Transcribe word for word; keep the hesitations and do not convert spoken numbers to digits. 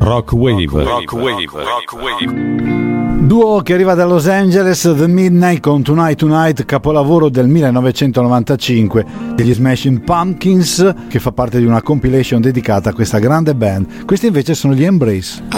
Rock Wave. Rock Wave. Rock Wave. Duo che arriva da Los Angeles, The Midnight con Tonight Tonight, capolavoro del millenovecentonovantacinque degli Smashing Pumpkins, che fa parte di una compilation dedicata a questa grande band. Questi invece sono gli Embrace.